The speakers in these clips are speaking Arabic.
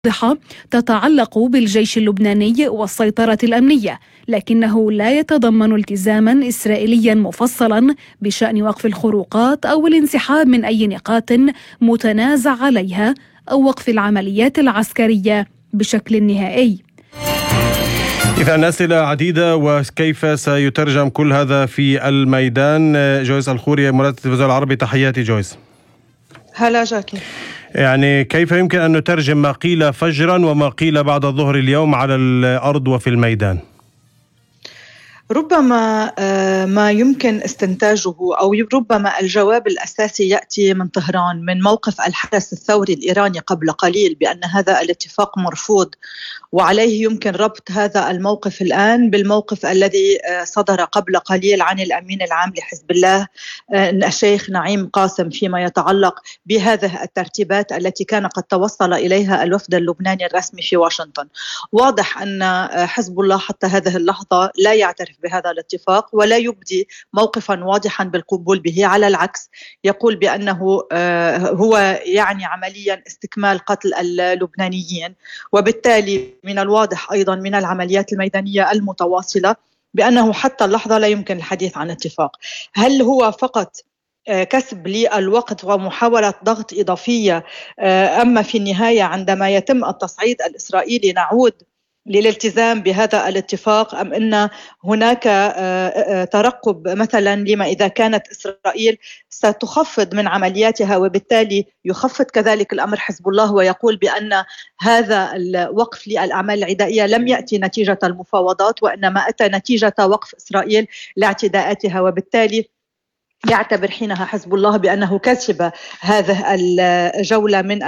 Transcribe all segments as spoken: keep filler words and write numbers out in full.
واضحة تتعلق بالجيش اللبناني والسيطرة الأمنية، لكنه لا يتضمن التزاما إسرائيليا مفصلا بشأن وقف الخروقات أو الانسحاب من أي نقاط متنازع عليها أو وقف العمليات العسكرية بشكل نهائي. إذا أسئلة عديدة، وكيف سيترجم كل هذا في الميدان؟ جويس الخوري، مراسلة التلفزيون العربي، تحياتي جويس. هلا جاكي. يعني كيف يمكن أن نترجم ما قيل فجرا وما قيل بعد الظهر اليوم على الأرض وفي الميدان؟ ربما ما يمكن استنتاجه أو ربما الجواب الأساسي يأتي من طهران، من موقف الحرس الثوري الإيراني قبل قليل بأن هذا الاتفاق مرفوض، وعليه يمكن ربط هذا الموقف الآن بالموقف الذي صدر قبل قليل عن الأمين العام لحزب الله الشيخ نعيم قاسم فيما يتعلق بهذه الترتيبات التي كان قد توصل إليها الوفد اللبناني الرسمي في واشنطن. واضح أن حزب الله حتى هذه اللحظة لا يعترف بهذا الاتفاق ولا يبدي موقفا واضحا بالقبول به، على العكس يقول بأنه هو يعني عمليا استكمال قتل اللبنانيين، وبالتالي من الواضح أيضا من العمليات الميدانية المتواصلة بأنه حتى اللحظة لا يمكن الحديث عن اتفاق. هل هو فقط كسب للوقت ومحاولة ضغط إضافية، أما في النهاية عندما يتم التصعيد الإسرائيلي نعود للالتزام بهذا الاتفاق، أم أن هناك ترقب مثلا لما إذا كانت إسرائيل ستخفض من عملياتها وبالتالي يخفض كذلك الأمر حزب الله ويقول بأن هذا الوقف للأعمال العدائية لم يأتي نتيجة المفاوضات وإنما أتى نتيجة وقف إسرائيل لاعتداءاتها، وبالتالي يعتبر حينها حزب الله بأنه كسب هذه الجولة من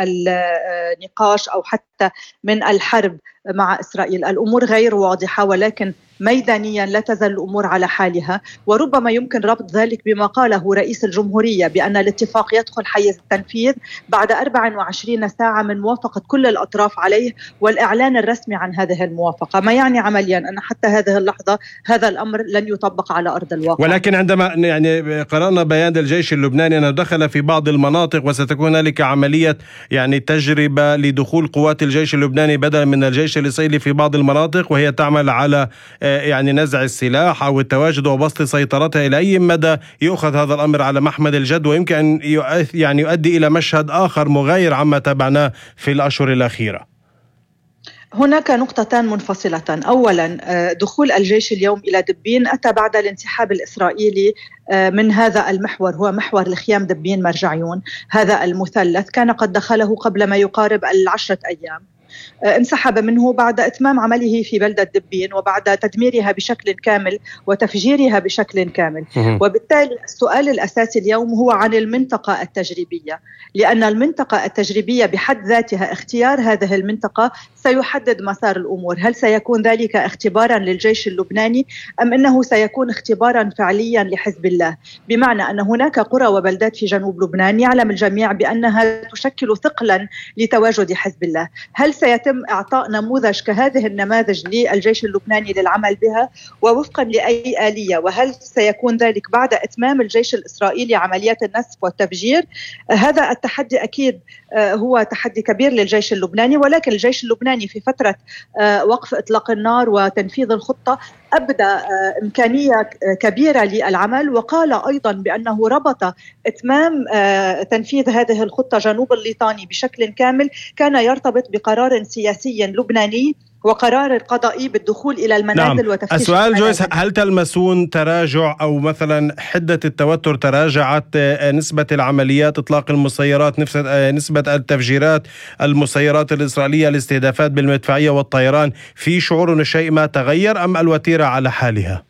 النقاش أو حتى من الحرب مع إسرائيل. الأمور غير واضحة، ولكن ميدانيا لا تزال الأمور على حالها، وربما يمكن ربط ذلك بما قاله رئيس الجمهورية بأن الاتفاق يدخل حيز التنفيذ بعد أربع وعشرين ساعة من موافقة كل الأطراف عليه والإعلان الرسمي عن هذه الموافقة، ما يعني عمليا أن حتى هذه اللحظة هذا الأمر لن يطبق على أرض الواقع. ولكن عندما يعني قرأنا بيان الجيش اللبناني أنه دخل في بعض المناطق وستكون هنالك عملية يعني تجربة لدخول قوات الجيش اللبناني بدلا من الجيش الإسرائيلي في بعض المناطق، وهي تعمل على يعني نزع السلاح أو التواجد وبسط سيطرتها. إلى أي مدى يؤخذ هذا الأمر على محمد الجد ويمكن أن يعني يؤدي إلى مشهد آخر مغاير عما تابعناه في الأشهر الأخيرة؟ هناك نقطتان منفصلتان. أولا، دخول الجيش اليوم إلى دبين أتى بعد الانسحاب الإسرائيلي من هذا المحور، هو محور الخيام دبين مرجعيون. هذا المثلث كان قد دخله قبل ما يقارب العشرة أيام، انسحب منه بعد إتمام عمله في بلدة دبين وبعد تدميرها بشكل كامل وتفجيرها بشكل كامل. وبالتالي السؤال الأساسي اليوم هو عن المنطقة التجريبية، لأن المنطقة التجريبية بحد ذاتها اختيار هذه المنطقة سيحدد مسار الأمور. هل سيكون ذلك اختبارا للجيش اللبناني أم أنه سيكون اختبارا فعليا لحزب الله؟ بمعنى أن هناك قرى وبلدات في جنوب لبنان يعلم الجميع بأنها تشكل ثقلا لتواجد حزب الله. هل سيتم إعطاء نموذج كهذه النماذج للجيش اللبناني للعمل بها ووفقا لأي آلية؟ وهل سيكون ذلك بعد إتمام الجيش الإسرائيلي عمليات النسف والتفجير؟ هذا التحدي أكيد هو تحدي كبير للجيش اللبناني، ولكن الجيش اللبناني في فترة وقف إطلاق النار وتنفيذ الخطة أبدى إمكانية كبيرة للعمل، وقال أيضا بأنه ربط إتمام تنفيذ هذه الخطة جنوب الليطاني بشكل كامل كان يرتبط بقرار سياسي لبناني وقرار قضائي بالدخول إلى المنازل. نعم. وتفتيش السؤال جويس، هل تلمسون تراجع أو مثلا حدة التوتر تراجعت؟ نسبة العمليات إطلاق المسيرات، نسبة التفجيرات المسيرات الإسرائيلية، الاستهدافات بالمدفعية والطيران، في شعور أن شيء ما تغير أم الوتيرة على حالها؟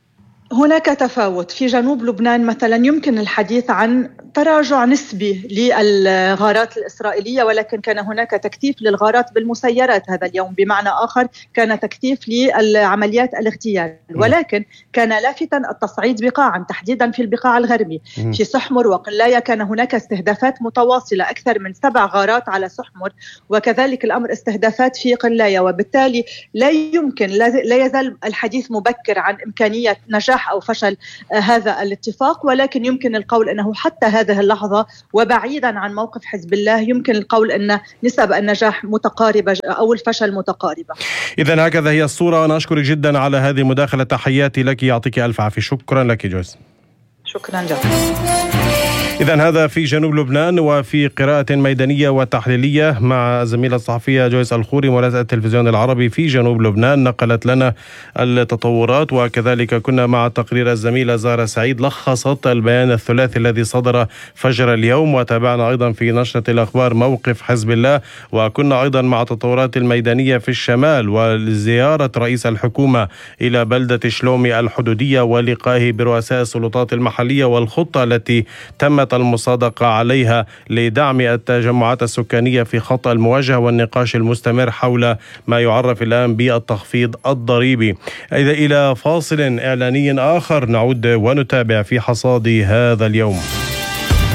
هناك تفاوت. في جنوب لبنان مثلا يمكن الحديث عن تراجع نسبي للغارات الإسرائيلية، ولكن كان هناك تكثيف للغارات بالمسيرات هذا اليوم، بمعنى آخر كان تكثيف للعمليات الاغتيال، ولكن كان لافتا التصعيد بقاعا تحديدا في البقاع الغربي. في سحمر وقلاية كان هناك استهدافات متواصلة، أكثر من سبع غارات على سحمر، وكذلك الأمر استهدافات في قلاية. وبالتالي لا يمكن لا يزال الحديث مبكر عن إمكانية نجاح نجاح أو فشل هذا الاتفاق، ولكن يمكن القول أنه حتى هذه اللحظة وبعيدا عن موقف حزب الله يمكن القول أن نسب النجاح متقاربة أو الفشل متقاربة. إذن هكذا هي الصورة. أنا أشكرك جدا على هذه المداخلة، تحياتي لك، يعطيك ألف عافية. شكرا لك جويس. شكرا جزيلا. إذن هذا في جنوب لبنان، وفي قراءة ميدانية وتحليلية مع الزميلة الصحفية جويس الخوري مراسلة التلفزيون العربي في جنوب لبنان، نقلت لنا التطورات، وكذلك كنا مع تقرير الزميلة زارة سعيد لخصت البيان الثلاثي الذي صدر فجر اليوم، وتابعنا أيضا في نشرة الأخبار موقف حزب الله، وكنا أيضا مع التطورات الميدانية في الشمال وزيارة رئيس الحكومة إلى بلدة شلومي الحدودية ولقائه برؤساء السلطات المحلية والخطة التي تمت المصادقة عليها لدعم التجمعات السكانية في خط المواجهة والنقاش المستمر حول ما يعرف الآن بالتخفيض الضريبي. إلى فاصل إعلاني آخر نعود ونتابع في حصاد هذا اليوم.